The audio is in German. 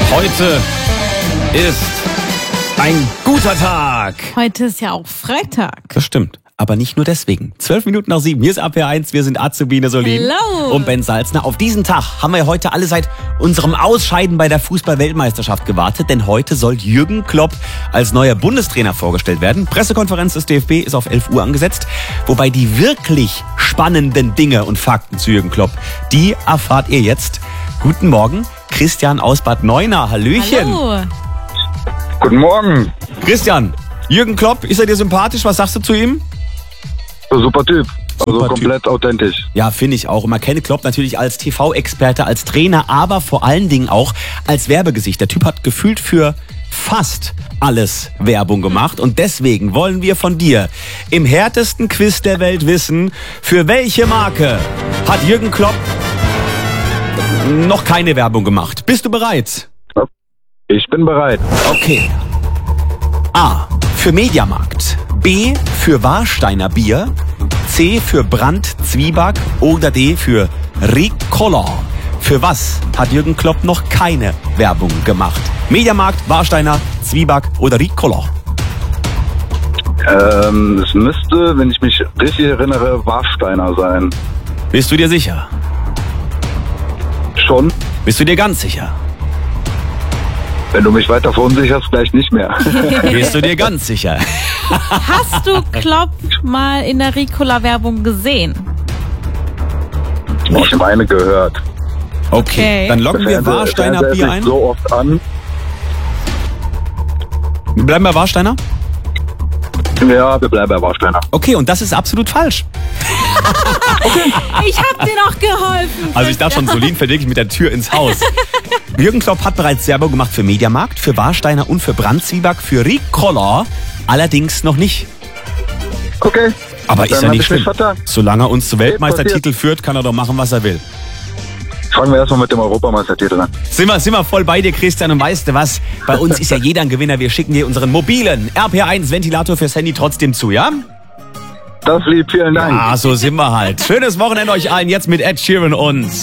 Heute ist ein guter Tag. Heute ist ja auch Freitag. Das stimmt. Aber nicht nur deswegen. 7:12. Hier ist RPR1, wir sind Azubine Solin Hello. und Ben Salzner. Auf diesen Tag haben wir heute alle seit unserem Ausscheiden bei der Fußball-Weltmeisterschaft gewartet. Denn heute soll Jürgen Klopp als neuer Bundestrainer vorgestellt werden. Pressekonferenz des DFB ist auf 11 Uhr angesetzt. Wobei die wirklich spannenden Dinge und Fakten zu Jürgen Klopp, die erfahrt ihr jetzt. Guten Morgen, Christian aus Bad Neuenahr. Hallöchen. Hallo. Guten Morgen. Christian, Jürgen Klopp, ist er dir sympathisch? Was sagst du zu ihm? Super Typ. Also Super komplett authentisch. Ja, finde ich auch. Und man kennt Klopp natürlich als TV-Experte, als Trainer, aber vor allen Dingen auch als Werbegesicht. Der Typ hat gefühlt für fast alles Werbung gemacht. Und deswegen wollen wir von dir im härtesten Quiz der Welt wissen, für welche Marke hat Jürgen Klopp noch keine Werbung gemacht. Bist du bereit? Ich bin bereit. Okay. A. Für Mediamarkt. B. Für Warsteiner Bier. C. Für Brandt Zwieback. Oder D. Für Ricola. Für was hat Jürgen Klopp noch keine Werbung gemacht? Mediamarkt, Warsteiner, Zwieback oder Ricola? Es müsste, wenn ich mich richtig erinnere, Warsteiner sein. Bist du dir sicher? Schon? Bist du dir ganz sicher? Wenn du mich weiter verunsicherst, gleich nicht mehr. Bist du dir ganz sicher? Hast du Klopp mal in der Ricola-Werbung gesehen? Ich meine gehört. Okay, dann loggen wir Warsteiner Der Bier sich ein. so oft an. Wir bleiben bei Warsteiner? Ja, wir bleiben bei Warsteiner. Okay, und das ist absolut falsch. Ich hab dir noch geholfen. Also ich dachte schon, Solin fällt wirklich mit der Tür ins Haus. Jürgen Klopp hat bereits Werbung gemacht für Mediamarkt, für Warsteiner und für Brandt Zwieback, für Ricola, allerdings noch nicht. Okay. Aber ist Dann ja hab nicht ich mich schlimm. vertan. Solange er uns zu Weltmeistertitel passiert. führt, kann er doch machen, was er will. Fangen wir erstmal mit dem Europameistertitel an. Sind wir voll bei dir, Christian, und weißt du was? Bei uns ist ja jeder ein Gewinner. Wir schicken dir unseren mobilen RPR1-Ventilator fürs Handy trotzdem zu, ja? Das lieb, vielen Dank. Ah, so sind wir halt. Schönes Wochenende euch allen jetzt mit Ed Sheeran und